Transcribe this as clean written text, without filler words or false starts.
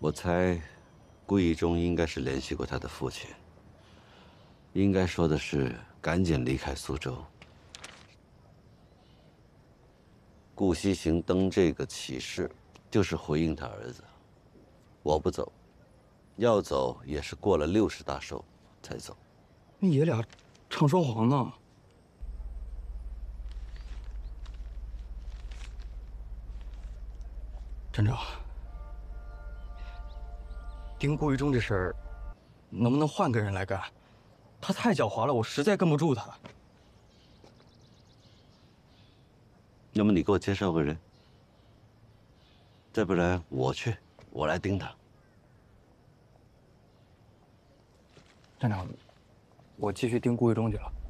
我猜，顾义忠应该是联系过他的父亲，应该说的是赶紧离开苏州。顾西行登这个启事，就是回应他儿子。我不走，要走也是过了60大寿才走。 那爷俩唱双簧呢。站长，盯顾一中这事儿，能不能换个人来干？他太狡猾了，我实在跟不住他。 要么你给我介绍个人，再不然我去，我来盯他。 站长，我继续盯顾一中去了。